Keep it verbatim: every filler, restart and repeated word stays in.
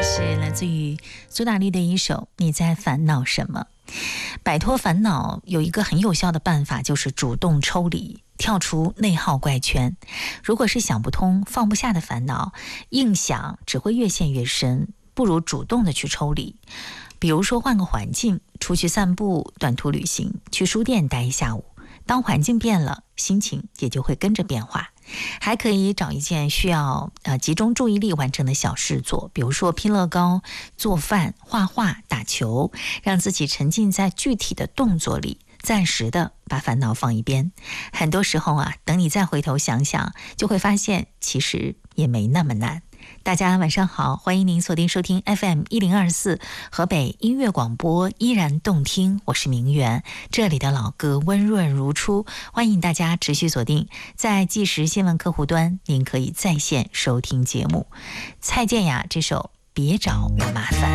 是来自于苏打绿的一首《你在烦恼什么》。摆脱烦恼有一个很有效的办法，就是主动抽离，跳出内耗怪圈。如果是想不通放不下的烦恼，硬想只会越陷越深，不如主动的去抽离。比如说换个环境，出去散步、短途旅行，去书店待一下午。当环境变了，心情也就会跟着变化。还可以找一件需要呃集中注意力完成的小事做，比如说拼乐高、做饭、画画、打球，让自己沉浸在具体的动作里，暂时的把烦恼放一边。很多时候啊，等你再回头想想，就会发现其实也没那么难。大家晚上好，欢迎您锁定收听 F M 一零二四河北音乐广播，依然动听，我是明媛，这里的老歌温润如初，欢迎大家持续锁定。在即时新闻客户端，您可以在线收听节目。蔡健雅这首别找我麻烦。